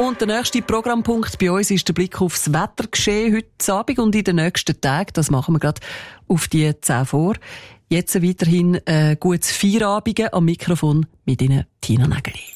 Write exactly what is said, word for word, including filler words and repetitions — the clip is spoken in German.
Und der nächste Programmpunkt bei uns ist der Blick aufs Wettergeschehen heute Abend und in den nächsten Tagen. Das machen wir gerade auf die zehn vor. Jetzt weiterhin äh, gutes Feierabend am Mikrofon mit Ihnen, Tina Nägeli.